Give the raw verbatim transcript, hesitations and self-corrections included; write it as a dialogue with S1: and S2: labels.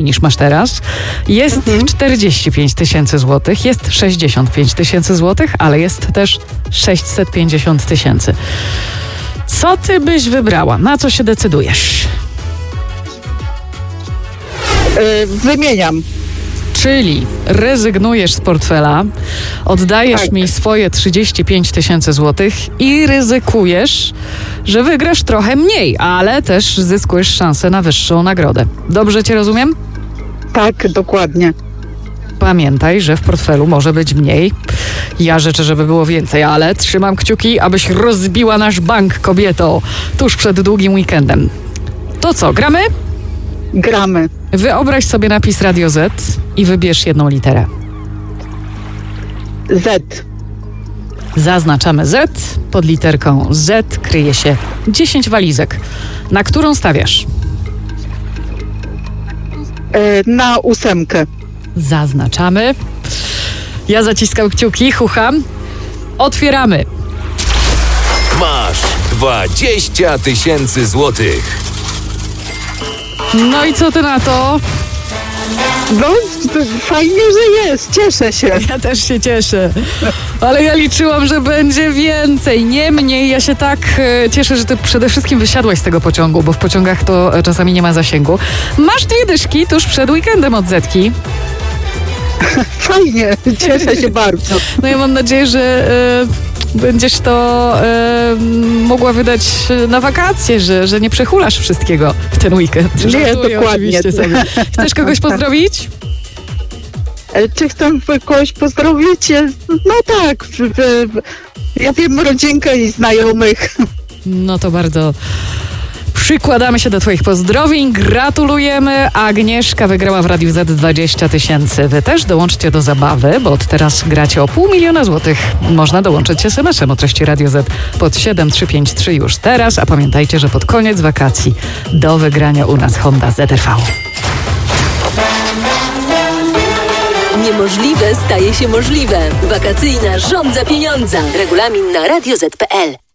S1: mniej niż masz teraz. Jest
S2: Mhm.
S1: czterdzieści pięć tysięcy złotych, jest sześćdziesiąt pięć tysięcy złotych, ale jest też sześćset pięćdziesiąt tysięcy. Co ty byś wybrała? Na co się decydujesz?
S2: E, wymieniam.
S1: Czyli rezygnujesz z portfela, oddajesz
S2: Tak.
S1: mi swoje trzydzieści pięć tysięcy złotych i ryzykujesz, że wygrasz trochę mniej, ale też zyskujesz szansę na wyższą nagrodę. Dobrze cię rozumiem?
S2: Tak, dokładnie.
S1: Pamiętaj, że w portfelu może być mniej. Ja życzę, żeby było więcej, ale trzymam kciuki, abyś rozbiła nasz bank, kobieto, tuż przed długim weekendem. To co, gramy?
S2: Gramy.
S1: Wyobraź sobie napis Radio Z i wybierz jedną literę.
S2: Z.
S1: Zaznaczamy Z. Pod literką Z kryje się dziesięć walizek. Na którą stawiasz?
S2: E, na ósemkę.
S1: Zaznaczamy. Ja zaciskam kciuki, chucham. Otwieramy.
S3: Masz dwadzieścia tysięcy złotych.
S1: No i co ty na to?
S2: No, fajnie, że jest. Cieszę się.
S1: Ja też się cieszę. Ale ja liczyłam, że będzie więcej, nie mniej. Ja się tak e, cieszę, że ty przede wszystkim wysiadłaś z tego pociągu, bo w pociągach to e, czasami nie ma zasięgu. Masz dwie dyszki tuż przed weekendem od Zetki.
S2: Fajnie. Cieszę się bardzo.
S1: No ja mam nadzieję, że e, będziesz to e, mogła wydać na wakacje, że, że nie przehulasz wszystkiego w ten weekend.
S2: Nie,
S1: Żartuję
S2: dokładnie.
S1: oczywiście sobie. Chcesz kogoś pozdrowić?
S2: E, Czy chcę kogoś pozdrowić? E, No tak. w- w- Ja wiem rodzinkę i znajomych.
S1: No to bardzo przykładamy się do twoich pozdrowień. Gratulujemy. Agnieszka wygrała w Radiu Z dwadzieścia tysięcy. Wy też dołączcie do zabawy, bo od teraz gracie o pół miliona złotych. Można dołączyć es em esem o treści Radio Z pod siedem trzy pięć trzy już teraz, a pamiętajcie, że pod koniec wakacji do wygrania u nas Honda Z R V.
S4: Niemożliwe staje się możliwe. Wakacyjna żądza pieniądza. Regulamin na radio zet kropka pe el.